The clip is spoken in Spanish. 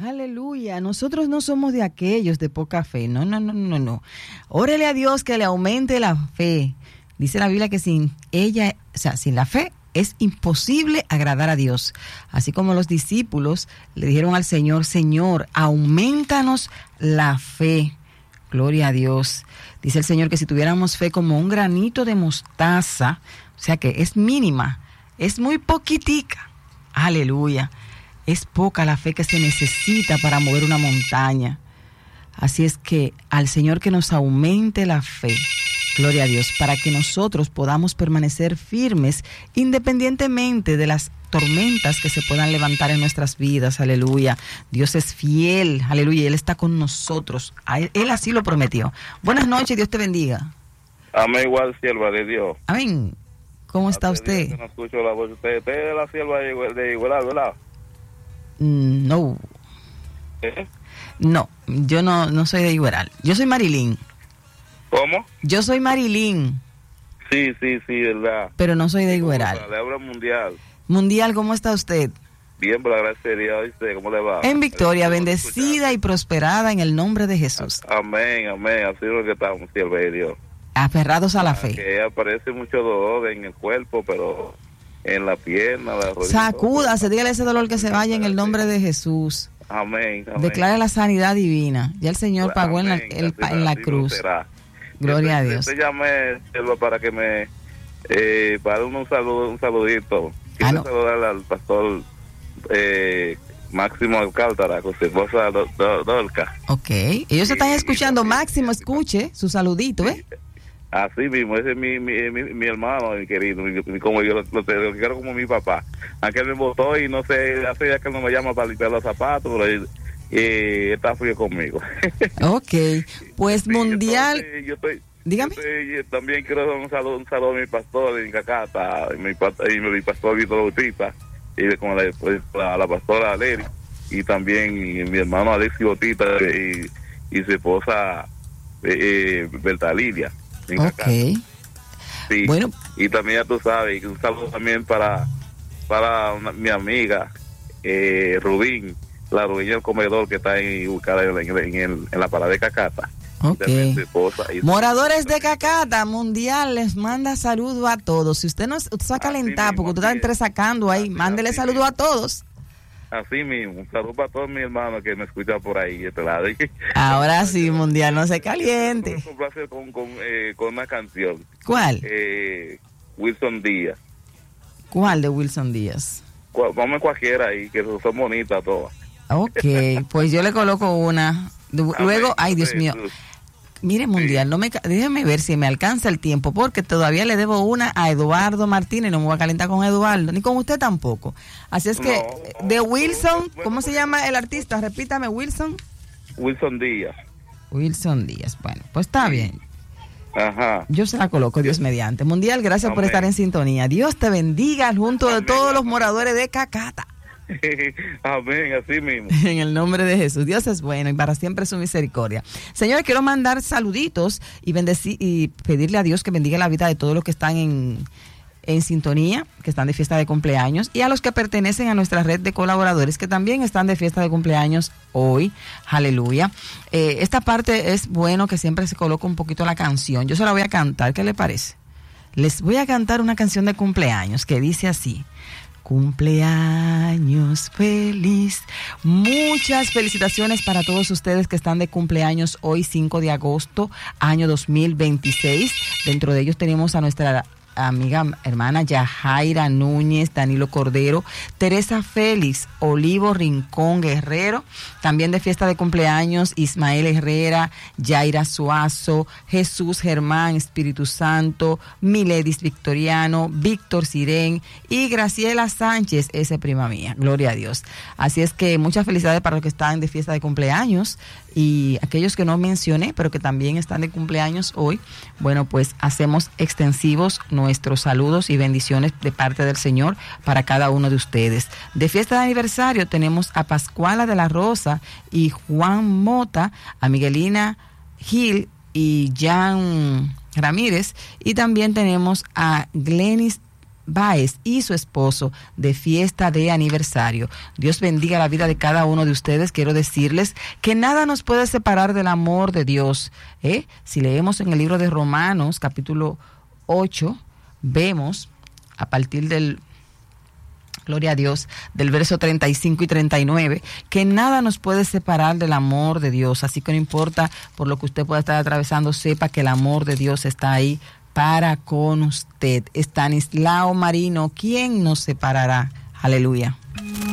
Aleluya, nosotros no somos de aquellos de poca fe, no. Órele a Dios que le aumente la fe. Dice la Biblia que sin ella, sin la fe es imposible agradar a Dios. Así como los discípulos le dijeron al Señor, Señor, aumentanos la fe. Gloria a Dios. Dice el Señor que si tuviéramos fe como un granito de mostaza, o sea que es mínima, es muy poquitica. Aleluya. Es poca la fe que se necesita para mover una montaña. Así es que al Señor que nos aumente la fe, gloria a Dios, para que nosotros podamos permanecer firmes independientemente de las tormentas que se puedan levantar en nuestras vidas. Aleluya. Dios es fiel, aleluya, y Él está con nosotros. Él así lo prometió. Buenas noches, Dios te bendiga. Amén, igual, sierva de Dios. Amén. ¿Cómo está usted? No escucho la voz. Usted es la sierva de Igualado, ¿verdad? No. ¿Eh? No, yo no soy de Igueral. Yo soy Marilyn. ¿Cómo? Yo soy Marilyn. Sí, verdad. Pero no soy de Igueral. Le hablo mundial. Mundial, ¿cómo está usted? Bien, por la gracia de Dios. ¿Cómo le va? En victoria, bendecida y prosperada en el nombre de Jesús. Amén. Así es lo que estamos, sierva de Dios. Aferrados a la fe. Que aparece mucho dolor en el cuerpo, pero en la pierna, la rodilla. Sacúdase, dígale ese dolor que se vaya en el nombre de Jesús. Amén. Declare la sanidad divina. Ya el Señor pagó en la cruz. Gloria a Dios. Te llamé para que me para dar un saludito. Quiero saludar al pastor Máximo Alcántara con su esposa Dorca. Ok, ellos se están escuchando. Máximo, escuche su saludito, ¿eh? Así mismo, ese es mi hermano, mi querido, como yo lo quiero como mi papá. Aunque él me votó y no sé, hace ya que no me llama para limpiar los zapatos, pero está frío conmigo. Ok, pues mundial. Dígame. También quiero dar un saludo a mi pastor en Cacata, y mi pastor Víctor Bautista, y como la pastora Leri, y también mi hermano Alexis Bautista y su esposa Berta Lidia. Ok. Sí. Bueno. Y también ya tú sabes, un saludo también para mi amiga Rubín, la Rubín del comedor que está ubicada en la parada de Cacata. Ok. Moradores de Cacata, mundial, les manda saludo a todos. Si usted no está calentado, porque usted está entresacando ahí, mándele saludo a todos. Así mismo, un saludo para todos mis hermanos que me escuchan por ahí de este lado. Ahora sí, mundial, no se caliente. Un placer con una canción. ¿Cuál? Wilson Díaz. ¿Cuál de Wilson Díaz? Vamos a cualquiera ahí, que son bonitas todas. Ok, pues yo le coloco una. Luego, ay Dios mío. Mire, mundial, déjeme ver si me alcanza el tiempo, porque todavía le debo una a Eduardo Martínez, no me voy a calentar con Eduardo, ni con usted tampoco. Así es que, de Wilson, ¿cómo se llama el artista? Repítame, Wilson. Wilson Díaz. Wilson Díaz, bueno, pues está bien. Ajá. Yo se la coloco, Dios mediante. Mundial, gracias por estar en sintonía. Dios te bendiga junto de todos los moradores de Cacata. Amén, así mismo. En el nombre de Jesús. Dios es bueno y para siempre su misericordia. Señores, quiero mandar saluditos y bendecir y pedirle a Dios que bendiga la vida de todos los que están en sintonía, que están de fiesta de cumpleaños, y a los que pertenecen a nuestra red de colaboradores que también están de fiesta de cumpleaños hoy. Aleluya. Esta parte es bueno que siempre se coloca un poquito la canción. Yo se la voy a cantar, ¿qué le parece? Les voy a cantar una canción de cumpleaños que dice así: cumpleaños feliz. Muchas felicitaciones para todos ustedes que están de cumpleaños hoy, 5 de agosto, año 2026. Dentro de ellos tenemos a nuestra amiga, hermana Yajaira Núñez, Danilo Cordero, Teresa Félix, Olivo Rincón Guerrero, también de fiesta de cumpleaños Ismael Herrera, Yaira Suazo, Jesús Germán, Espíritu Santo, Miledis Victoriano, Víctor Sirén y Graciela Sánchez, esa prima mía, gloria a Dios. Así es que muchas felicidades para los que están de fiesta de cumpleaños y aquellos que no mencioné, pero que también están de cumpleaños hoy. Bueno, pues hacemos extensivos nuestros saludos y bendiciones de parte del Señor para cada uno de ustedes. De fiesta de aniversario tenemos a Pascuala de la Rosa y Juan Mota, a Miguelina Gil y Jan Ramírez, y también tenemos a Glenis Báez y su esposo de fiesta de aniversario. Dios bendiga la vida de cada uno de ustedes. Quiero decirles que nada nos puede separar del amor de Dios. Si leemos en el libro de Romanos, capítulo 8, vemos a partir del, gloria a Dios, del verso 35 y 39, que nada nos puede separar del amor de Dios. Así que no importa por lo que usted pueda estar atravesando, sepa que el amor de Dios está ahí para con usted. Estanislao Marino, ¿quién nos separará? Aleluya.